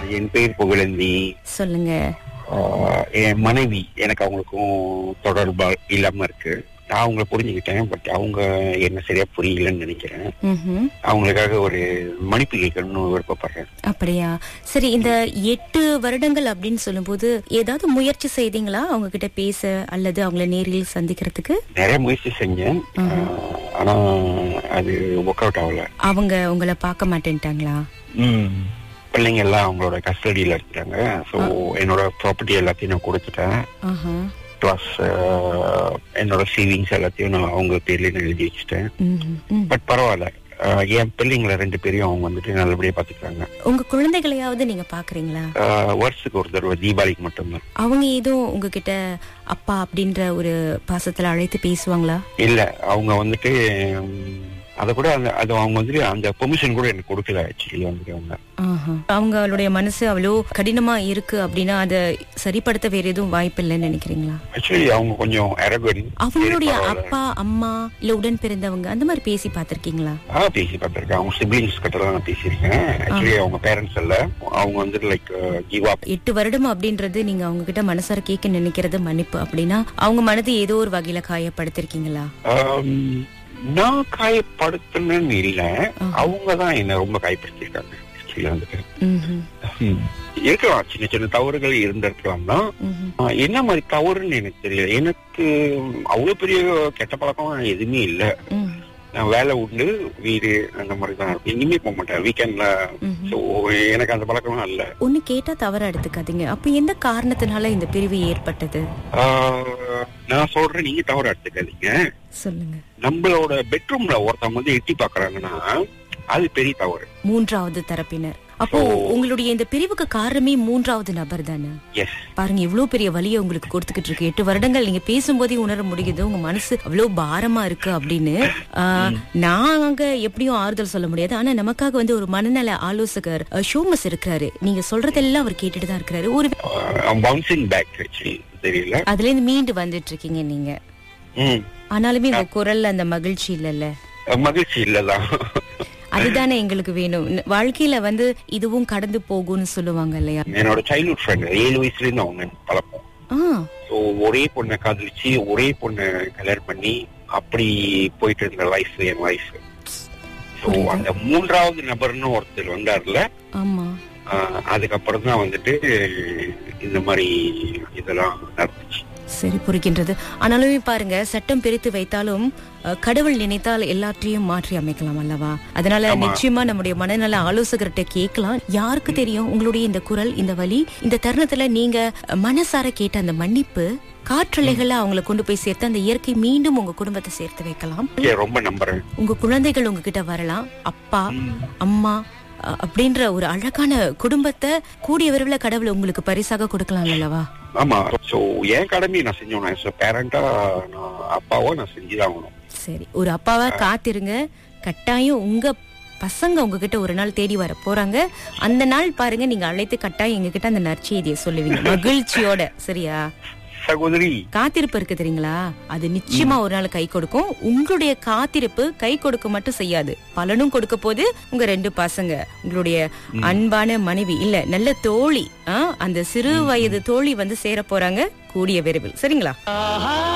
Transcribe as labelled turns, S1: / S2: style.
S1: என் பேர் புகழந்தி.
S2: சொல்லுங்க.
S1: என் மனைவி, எனக்கு அவங்களுக்கும் தொடர்பா இல்லாம இருக்கு. நான் அவங்கள புரிஞ்சுக்கிட்டேன், பட் அவங்க என்ன சரியா புரியலன்னு நினைக்கிறேன். அவங்களுக்காக ஒரு மன்னிப்பு கேட்கணும்னு விருப்பப்படுறேன்.
S2: அப்படியா? சரி, இந்த 8 வருடங்கள் அப்படின்னு சொல்லும்போது ஏதாவது முயற்சி செய்தீங்களா அவங்க கிட்ட பேச அல்லது அவங்கள நேரில் சந்திக்கிறதுக்கு?
S1: நிறைய முயற்சி செஞ்சேன், ஆனா அது ஒர்க் அவுட் ஆகல.
S2: அவங்க உங்களை பார்க்க மாட்டேன்ட்டாங்களா?
S1: பிள்ளைங்க எல்லாம் அவங்களோட கஸ்டடியில இருக்கிறாங்க. ஸோ என்னோட ப்ராப்பர்ட்டி எல்லாத்தையும் நான் கொடுத்துட்டேன். பிளஸ் என்னோட சேவிங்ஸ் எல்லாத்தையும் நான் அவங்க பேர்ல எழுதி வச்சுட்டேன். பட் பரவாயில்ல, என் பிள்ளைங்களை 2 பேரையும் அவங்க வந்துட்டு நல்லபடியா பாத்துக்கிறாங்க.
S2: உங்க குழந்தைகளையாவது நீங்க பாக்குறீங்களா?
S1: வருஷத்துக்கு ஒரு தடவை, தீபாவளிக்கு மட்டும்தான்.
S2: அவங்க ஏதோ உங்ககிட்ட அப்பா அப்படின்ற ஒரு பாசத்துல அழைத்து பேசுவாங்களா?
S1: இல்ல, அவங்க வந்துட்டு அத கூட அது அவங்க வந்துட்டு அந்த பெர்மிஷன் கூட எனக்கு கொடுக்கல. ஆக்சுவலி வந்துட்டு
S2: அவங்களுடைய மனசு அவ்வளோ கடினமா இருக்கு அப்படின்னா அதை சரிப்படுத்த வேற எதுவும் வாய்ப்பு இல்லைன்னு நினைக்கிறீங்களா?
S1: ஆக்சுவலி அவங்க கொஞ்சம் அரகன்ட்.
S2: அவங்களுடைய அப்பா அம்மா இல்ல உடன் பிறந்தவங்க அந்த மாதிரி பேசி பாத்திருக்கீங்களா?
S1: பேசி பார்த்திருக்கேன். அவங்க சிப்லிங்ஸ் கிட்ட தான் நான் பேசியிருக்கேன். ஆக்சுவலி அவங்க பேரண்ட்ஸ் இல்ல, அவங்க வந்துட்டு லைக் கிவ் அப். 8
S2: வருடம் அப்படின்றது நீங்க அவங்க கிட்ட மனசார கேட்க நினைக்கிறது மன்னிப்பு அப்படின்னா அவங்க மனதை ஏதோ ஒரு வகையில காயப்படுத்திருக்கீங்களா?
S1: நான் காயப்படுத்தணும்னு இல்ல, அவங்கதான் என்ன ரொம்ப காயப்படுத்திருக்காங்க. இருக்கலாம், சின்ன சின்ன தவறுகள் இருந்திருக்கலாம் தான். என்ன மாதிரி தவறுன்னு எனக்கு தெரியல. எனக்கு அவ்வளவு பெரிய கெட்ட பழக்கம் எதுவுமே இல்ல. நான் வேலை உண்டு, வீடு அந்த மாதிரிதான் இருக்கும். எங்கேயுமே போக மாட்டேன் வீக்கெண்ட்ல. எனக்கு அந்த பழக்கம் இல்ல.
S2: ஒண்ணு கேட்டா தவறா எடுத்துக்காதீங்க. அப்ப எந்த காரணத்தினால இந்த பிரிவு ஏற்பட்டது?
S1: நான் சொல்றேன், நீங்க தவறா எடுத்துக்காதீங்க.
S2: சொல்லுங்க.
S1: நம்மளோட பெட்ரூம்ல ஒருத்தவங்க வந்து எட்டி பாக்குறாங்கன்னா அது பெரிய தவறு.
S2: 3வது தரப்பினர். அப்போ உங்களுடைய இந்த பிரிவுக்கு காரணமே 3வது நபர் தானே? பாருங்க, எவ்வளவு பெரிய வலியை உங்களுக்கு கொடுத்துக்கிட்டு இருக்கு. 8 வருடங்கள் நீங்க பேசும்போதே உணர முடியுது உங்க மனசு அவ்வளவு பாரமா இருக்கு அப்படின்னு. நாங்க எப்படியும் ஆறுதல் சொல்ல முடியாது, ஆனா நமக்காக வந்து ஒரு மனநல ஆலோசகர் ஷோமஸ் இருக்கிறாரு. நீங்க சொல்றதெல்லாம் அவர் கேட்டுட்டு தான் இருக்கிறாரு. ஒரு
S1: தெரியல,
S2: அதுல இருந்து மீண்டு வந்துட்டு இருக்கீங்க நீங்க. ஆனாலுமே உங்க குரல்ல அந்த மகிழ்ச்சி இல்லல்ல?
S1: மகிழ்ச்சி இல்லதான்.
S2: அதுதானே எங்களுக்கு வேணும். வாழ்க்கையில வந்து இதுவும் கடந்து போகும்னு சொல்லுவாங்க இல்லையா?
S1: என்னோட சைல்ட்ஹுட் ஃப்ரெண்ட் 7 வயசுல இருந்து அவங்க பழக்கம். ஒரே பொண்ணை காதலிச்சு ஒரே பொண்ணை கல்யாணம் பண்ணி அப்படி போயிட்டு இருந்த லைஃப் என் லைஃப். அந்த 3வது நபர்னு ஒருத்தர் வந்தார்ல, அதுக்கப்புறம் தான் வந்துட்டு இந்த மாதிரி இதெல்லாம் நடந்துச்சு.
S2: சரி, புரிகின்றது. ஆனாலுமே பாருங்க, சட்டம் பிரித்து வைத்தாலும் கடவுள் நினைத்தால் எல்லாத்தையும் மாற்றி அமைக்கலாம் அல்லவா? அதனால நிச்சயமா நம்முடைய மனநல ஆலோசகர்கிட்ட கேட்கலாம். யாருக்கு தெரியும் உங்களுடைய இந்த குரல், இந்த வலி, இந்த தருணத்துல நீங்க மனசார கேட்ட அந்த மன்னிப்பு காற்றலைகளை அவங்களை கொண்டு போய் சேர்த்து அந்த இயற்கை மீண்டும் உங்க குடும்பத்தை சேர்த்து வைக்கலாம்.
S1: ரொம்ப நம்புறேன்.
S2: உங்க குழந்தைகள் உங்ககிட்ட வரலாம். அப்பா அம்மா அப்படின்ற ஒரு அழகான குடும்பத்தை கூடிய விரைவில் கடவுள் உங்களுக்கு பரிசாக கொடுக்கலாம் அல்லவா?
S1: ஆமா. சோ என் கடமையை நான் செஞ்சோம். பேரண்டா நான் அப்பாவோ நான் செஞ்சுதான் ஆகணும்.
S2: சரி, ஒரு அப்பாவா காத்திருங்க. கட்டாயம் உங்க பசங்க உங்ககிட்ட ஒரு நாள் தேடி வர போறாங்க. அந்த நாள் பாருங்க, நீங்க அழைத்து கட்டாயம் எங்க கிட்ட அந்த நற்செய்தியை சொல்லுவீங்க மகிழ்ச்சியோட. சரியா
S1: சகோதரி?
S2: காத்திருப்பு இருக்கு தெரியுங்களா, அது நிச்சயமா ஒரு நாள் கை கொடுக்கும். உங்களுடைய காத்திருப்பு கை கொடுக்க மட்டும் செய்யாது, பலனும் கொடுக்க போது. உங்க 2 பசங்க, உங்களுடைய அன்பான மனைவி இல்ல நல்ல தோழி, அந்த சிறு வயது தோழி வந்து சேர போறாங்க கூடிய விரைவில். சரிங்களா?